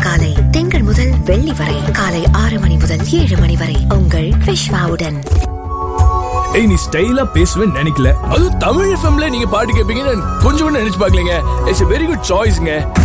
காலை திங்கள் முதல் வெள்ளி வரை காலை 6 மணி முதல் 7 மணி வரை உங்கள் விஷ்வாவுடன். ஏய், நீ ஸ்டைலா பேசுவேன்னு நினைக்கல. அதுவும் தமிழ் எஃப்எம்ல நீங்க பாட்டு கேட்பீங்கன்னு கொஞ்சம் கூட நினைச்சு பார்க்கலங்க. It's a very good choice.